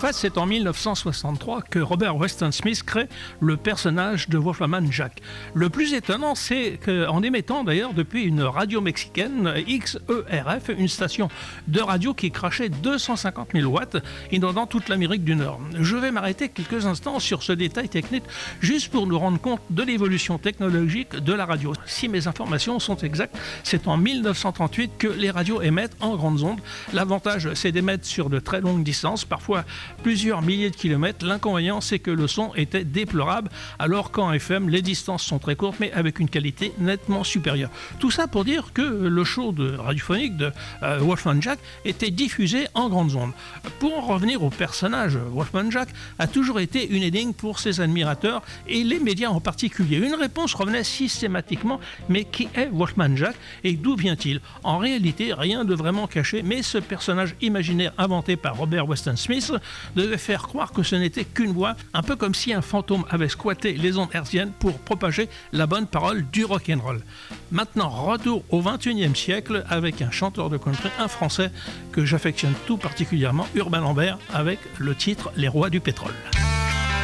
fait, c'est en 1963 que Robert Weston Smith crée le personnage de Wolfman Jack. Le plus étonnant, c'est qu'en émettant d'ailleurs depuis une radio mexicaine, XERF, une station de radio qui crachait 250 000 watts, inondant toute l'Amérique du Nord. Je vais m'arrêter quelques instants sur ce détail technique, juste pour nous rendre compte de l'évolution technologique de la radio. Si mes informations sont exactes, c'est en 1938 que les radios émettent en grandes ondes. L'avantage, c'est d'émettre sur de très longues distances, parfois plusieurs milliers de kilomètres. L'inconvénient, c'est que le son était déplorable, alors qu'en FM, les distances sont très courtes, mais avec une qualité nettement supérieure. Tout ça pour dire que le show radiophonique de Wolfman Jack était diffusé en grandes ondes. Pour en revenir au personnage, Wolfman Jack a toujours été une énigme pour ses admirateurs et les médias en particulier. Une réponse revenait systématiquement, mais qui est Wolfman Jack et d'où vient-il? En réalité, rien de vraiment caché, mais ce personnage imaginaire inventé par Robert Weston Smith devait faire croire que ce n'était qu'une voix, un peu comme si un fantôme avait squatté les ondes hertziennes pour propager la bonne parole du rock'n'roll. Maintenant, retour au XXIe siècle avec un chanteur de country, un Français que j'affectionne tout particulièrement, Urbain Lambert, avec le titre Les Rois du pétrole.